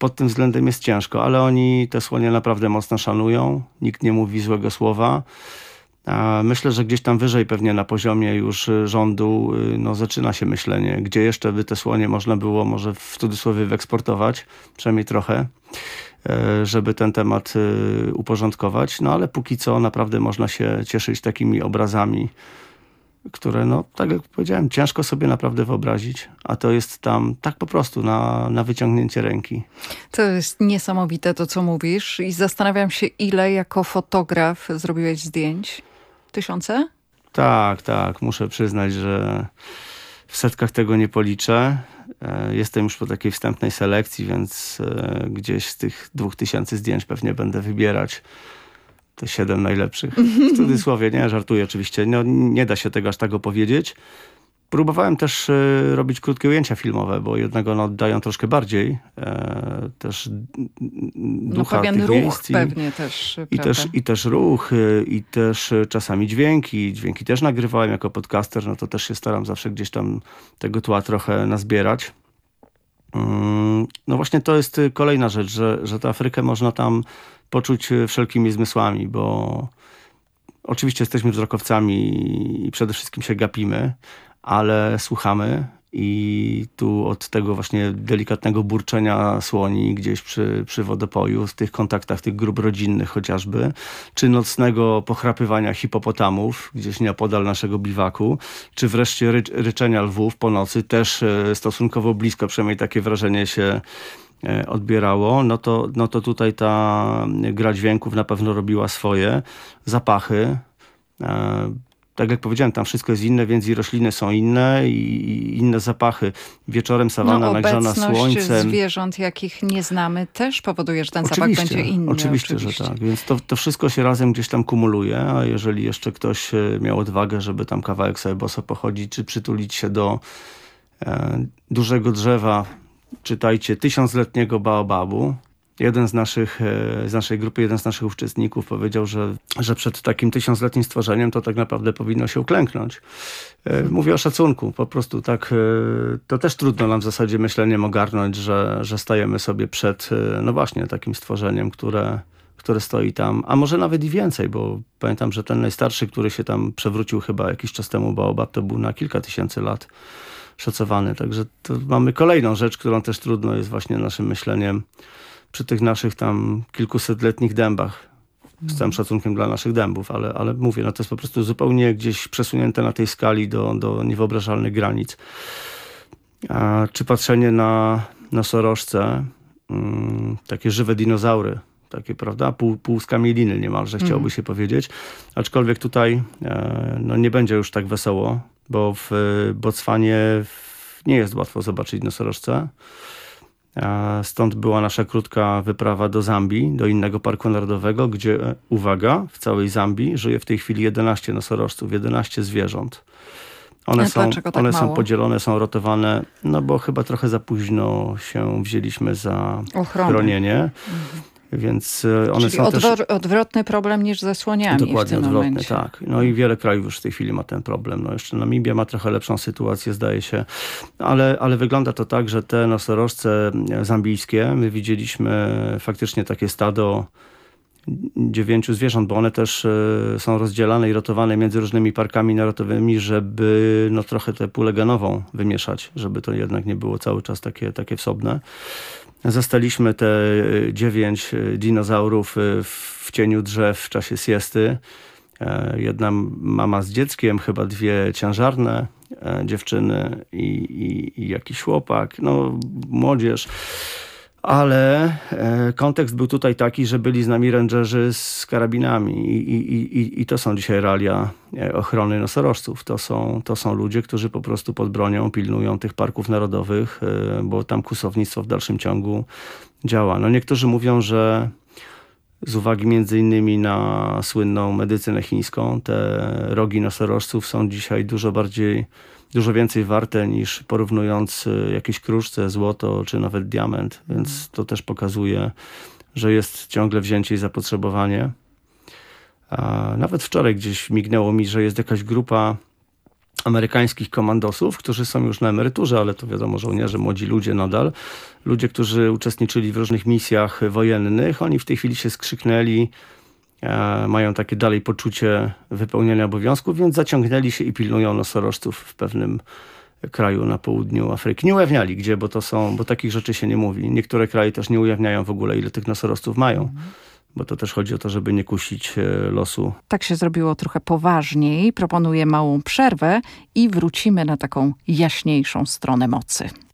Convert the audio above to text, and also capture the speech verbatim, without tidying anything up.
pod tym względem jest ciężko, ale oni te słonie naprawdę mocno szanują. Nikt nie mówi złego słowa. Myślę, że gdzieś tam wyżej pewnie na poziomie już rządu no, zaczyna się myślenie, gdzie jeszcze by te słonie można było może w cudzysłowie wyeksportować, przynajmniej trochę, żeby ten temat uporządkować. No ale póki co naprawdę można się cieszyć takimi obrazami, które, no tak jak powiedziałem, ciężko sobie naprawdę wyobrazić, a to jest tam tak po prostu na, na wyciągnięcie ręki. To jest niesamowite to, co mówisz i zastanawiam się, ile jako fotograf zrobiłeś zdjęć? Tysiące? Tak, tak. Muszę przyznać, że w setkach tego nie policzę. Jestem już po takiej wstępnej selekcji, więc gdzieś z tych dwóch tysięcy zdjęć pewnie będę wybierać te siedem najlepszych. W cudzysłowie, nie? Żartuję oczywiście. No, nie da się tego aż tak opowiedzieć. Próbowałem też y, robić krótkie ujęcia filmowe, bo jednego no, oddają troszkę bardziej. E, też ducha no, pewien tych ruch miejsc. I, pewnie też, i też. I też ruch, y, i też czasami dźwięki. Dźwięki też nagrywałem jako podcaster, no to też się staram zawsze gdzieś tam tego tła trochę nazbierać. Mm, no właśnie to jest kolejna rzecz, że, że tę Afrykę można tam poczuć wszelkimi zmysłami, bo oczywiście jesteśmy wzrokowcami i przede wszystkim się gapimy, ale słuchamy i tu od tego właśnie delikatnego burczenia słoni gdzieś przy, przy wodopoju, w tych kontaktach tych grup rodzinnych chociażby, czy nocnego pochrapywania hipopotamów gdzieś nieopodal naszego biwaku, czy wreszcie ry, ryczenia lwów po nocy, też stosunkowo blisko, przynajmniej takie wrażenie się odbierało, no to, no to tutaj ta gra dźwięków na pewno robiła swoje. Zapachy. E, tak jak powiedziałem, tam wszystko jest inne, więc i rośliny są inne i, i inne zapachy. Wieczorem sawanna no, nagrzana słońcem. zwierząt, jakich nie znamy, też powoduje, że ten oczywiście, zapach będzie inny. Oczywiście, oczywiście, że tak. Więc to, to wszystko się razem gdzieś tam kumuluje, a jeżeli jeszcze ktoś miał odwagę, żeby tam kawałek sobie boso pochodzić, czy przytulić się do e, dużego drzewa, czytajcie, tysiącletniego baobabu. Jeden z naszych, z naszej grupy, jeden z naszych uczestników powiedział, że, że przed takim tysiącletnim stworzeniem to tak naprawdę powinno się uklęknąć. Mówię o szacunku. Po prostu tak, to też trudno nam w zasadzie myśleniem ogarnąć, że, że stajemy sobie przed, no właśnie, takim stworzeniem, które, które stoi tam. A może nawet i więcej, bo pamiętam, że ten najstarszy, który się tam przewrócił chyba jakiś czas temu, baobab, to był na kilka tysięcy lat szacowany. Także to mamy kolejną rzecz, którą też trudno jest właśnie naszym myśleniem przy tych naszych tam kilkusetletnich dębach. Z całym szacunkiem dla naszych dębów, ale, ale mówię, no to jest po prostu zupełnie gdzieś przesunięte na tej skali do, do niewyobrażalnych granic. A, czy patrzenie na nosorożce, mm, takie żywe dinozaury, takie, prawda, pół, pół skamieliny niemalże, chciałoby mm. się powiedzieć. Aczkolwiek tutaj e, no nie będzie już tak wesoło, bo w Botswanie nie jest łatwo zobaczyć nosorożce. Stąd była nasza krótka wyprawa do Zambii, do innego parku narodowego, gdzie, uwaga, w całej Zambii żyje w tej chwili jedenaście nosorożców, jedenaście zwierząt. One, są, tak one mało? są podzielone, są rotowane, no bo chyba trochę za późno się wzięliśmy za ochronę. Chronienie. Mhm. Więc one Czyli są odwor- też... odwrotny problem niż ze słoniami. Dokładnie, w tym odwrotny, momencie. tak. No i wiele krajów już w tej chwili ma ten problem. No jeszcze Namibia ma trochę lepszą sytuację, zdaje się. Ale, ale wygląda to tak, że te nosorożce zambijskie, my widzieliśmy faktycznie takie stado dziewięciu zwierząt, bo one też są rozdzielane i rotowane między różnymi parkami narodowymi, żeby no trochę tę pulę genową wymieszać, żeby to jednak nie było cały czas takie, takie wsobne. Zastaliśmy te dziewięć dinozaurów w cieniu drzew w czasie siesty. Jedna mama z dzieckiem, chyba dwie ciężarne dziewczyny i, i, i jakiś chłopak, no młodzież. Ale kontekst był tutaj taki, że byli z nami rangerzy z karabinami i, i, i, i to są dzisiaj realia ochrony nosorożców. To są, to są ludzie, którzy po prostu pod bronią pilnują tych parków narodowych, bo tam kłusownictwo w dalszym ciągu działa. No niektórzy mówią, że z uwagi między innymi na słynną medycynę chińską, te rogi nosorożców są dzisiaj dużo bardziej, dużo więcej warte niż porównując jakieś kruszce, złoto czy nawet diament. Więc to też pokazuje, że jest ciągle wzięcie i zapotrzebowanie. A nawet wczoraj gdzieś mignęło mi, że jest jakaś grupa amerykańskich komandosów, którzy są już na emeryturze, ale to wiadomo, żołnierze, młodzi ludzie nadal. Ludzie, którzy uczestniczyli w różnych misjach wojennych, oni w tej chwili się skrzyknęli, e, mają takie dalej poczucie wypełniania obowiązków, więc zaciągnęli się i pilnują nosorożców w pewnym kraju na południu Afryki. Nie ujawniali gdzie, bo to są, bo takich rzeczy się nie mówi. Niektóre kraje też nie ujawniają w ogóle, ile tych nosorożców mają. Mhm. Bo to też chodzi o to, żeby nie kusić losu. Tak się zrobiło trochę poważniej. Proponuję małą przerwę i wrócimy na taką jaśniejszą stronę mocy.